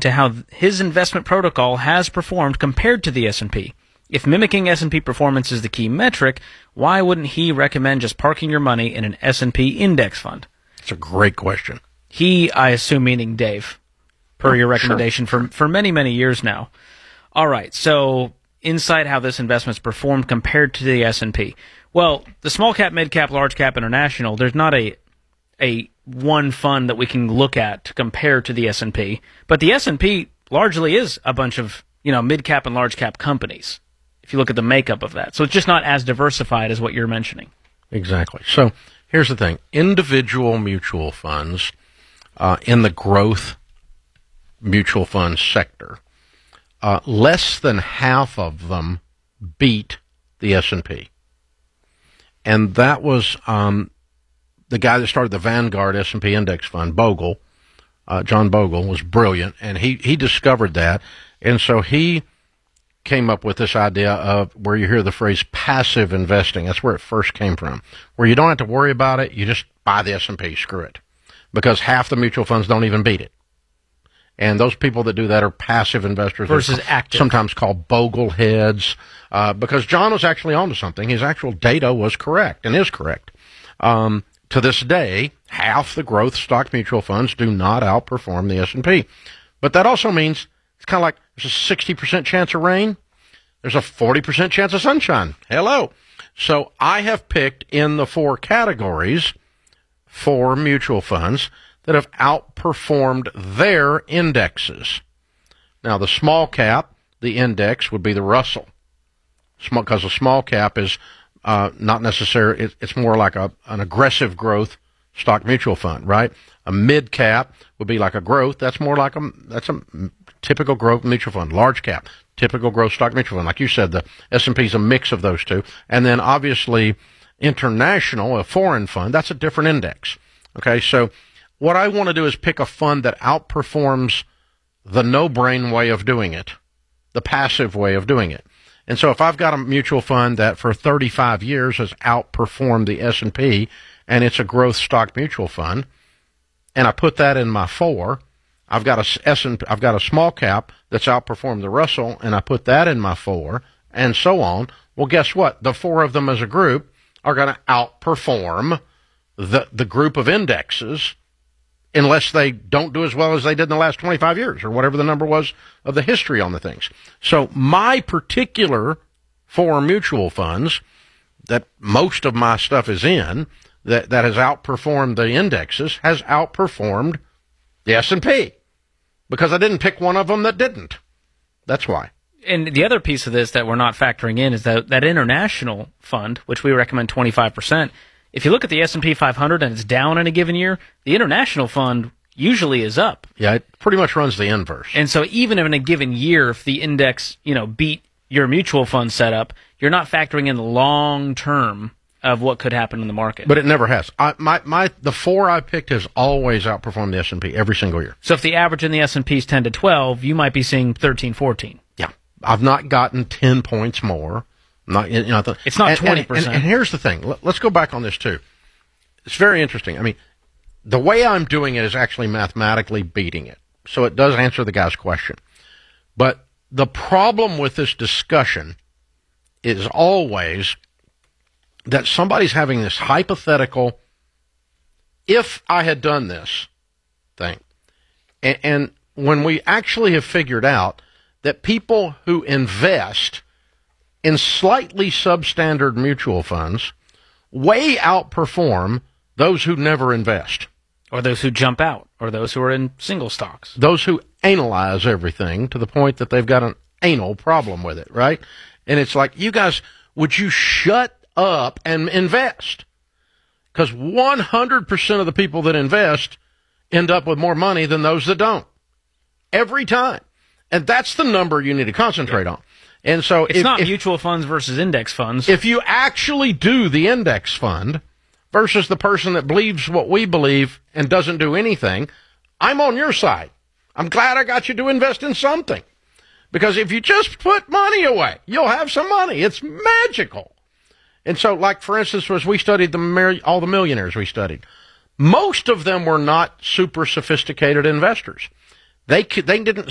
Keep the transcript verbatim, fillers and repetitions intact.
into how his investment protocol has performed compared to the S and P. If mimicking S and P performance is the key metric, why wouldn't he recommend just parking your money in an S and P index fund? It's a great question. He, I assume, meaning Dave, per oh, your recommendation sure. for for many, many years now. All right, so insight how this investment's performed compared to the S and P. Well, the small cap, mid cap, large cap, international, there's not a a one fund that we can look at to compare to the S and P, but the S and P largely is a bunch of, you know, mid cap and large cap companies, if you look at the makeup of that. So it's just not as diversified as what you're mentioning. Exactly. So here's the thing. Individual mutual funds uh, in the growth mutual fund sector, uh, less than half of them beat the S and P. And that was um, the guy that started the Vanguard S and P Index Fund, Bogle, uh, John Bogle, was brilliant, and he, he discovered that. And so he came up with this idea of where you hear the phrase passive investing. That's where it first came from, where you don't have to worry about it. You just buy the S and P, screw it, because half the mutual funds don't even beat it. And those people that do that are passive investors. Versus active. Sometimes called Bogle heads, uh, because John was actually onto something. His actual data was correct and is correct. Um, to this day, half the growth stock mutual funds do not outperform the S and P. But that also means it's kind of like there's a sixty percent chance of rain. There's a forty percent chance of sunshine. Hello. So I have picked in the four categories four mutual funds that have outperformed their indexes. Now, the small cap, the index would be the Russell, small, because a small cap is uh, not necessarily, it, it's more like a, an aggressive growth stock mutual fund, right? A mid cap would be like a growth. That's more like a, that's a typical growth mutual fund. Large cap, typical growth stock mutual fund. Like you said, the S and P is a mix of those two. And then obviously international, a foreign fund, that's a different index. Okay, so what I want to do is pick a fund that outperforms the no-brain way of doing it, the passive way of doing it. And so if I've got a mutual fund that for thirty-five years has outperformed the S and P, and it's a growth stock mutual fund, and I put that in my four, I've got a S and P, I've got a small cap that's outperformed the Russell, and I put that in my four, and so on. Well, guess what? The four of them as a group are going to outperform the the group of indexes, unless they don't do as well as they did in the last twenty-five years, or whatever the number was of the history on the things. So my particular four mutual funds that most of my stuff is in, that, that has outperformed the indexes, has outperformed the S and P, because I didn't pick one of them that didn't. That's why. And the other piece of this that we're not factoring in is that that international fund, which we recommend twenty-five percent, if you look at the S and P five hundred and it's down in a given year, the international fund usually is up. Yeah, it pretty much runs the inverse. And so even in a given year, if the index, you know, beat your mutual fund setup, you're not factoring in the long term of what could happen in the market. But it never has. I, my, my, the four I picked has always outperformed the S and P every single year. So if the average in the S and P is ten to twelve, you might be seeing thirteen, fourteen. Yeah. I've not gotten ten points more. Not, you know, it's not and, twenty percent. And, and, and here's the thing. Let's go back on this, too. It's very interesting. I mean, the way I'm doing it is actually mathematically beating it. So it does answer the guy's question. But the problem with this discussion is always that somebody's having this hypothetical, if I had done this thing. And, and when we actually have figured out that people who invest in slightly substandard mutual funds way outperform those who never invest. Or those who jump out, or those who are in single stocks. Those who analyze everything to the point that they've got an anal problem with it, right? And it's like, you guys, would you shut up and invest? Because one hundred percent of the people that invest end up with more money than those that don't. Every time. And that's the number you need to concentrate on. And so it's if, not if, mutual funds versus index funds. If you actually do the index fund versus the person that believes what we believe and doesn't do anything, I'm on your side. I'm glad I got you to invest in something. Because if you just put money away, you'll have some money. It's magical. And so, like, for instance, as we studied the all the millionaires we studied, most of them were not super sophisticated investors. They they didn't